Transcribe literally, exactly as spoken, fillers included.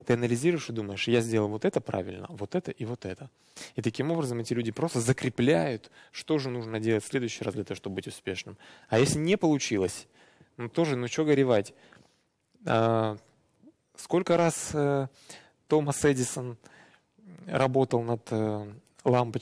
Ты анализируешь и думаешь, я сделал вот это правильно, вот это и вот это. И таким образом эти люди просто закрепляют, что же нужно делать в следующий раз для того, чтобы быть успешным. А если не получилось, ну тоже, ну что горевать. А, сколько раз э, Томас Эдисон работал над э, лампочкой,